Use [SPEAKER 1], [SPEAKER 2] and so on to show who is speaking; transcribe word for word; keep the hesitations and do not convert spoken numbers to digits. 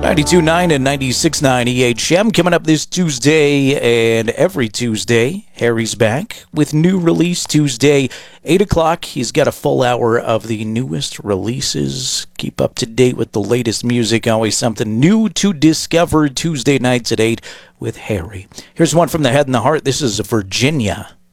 [SPEAKER 1] ninety-two point nine and ninety-six point nine E H M coming up this Tuesday, and every Tuesday, Harry's back with New Release Tuesday, eight o'clock. He's got a full hour of the newest releases. Keep up to date with the latest music. Always something new to discover Tuesday nights at eight with Harry. Here's one from the Head and the Heart. This is Virginia.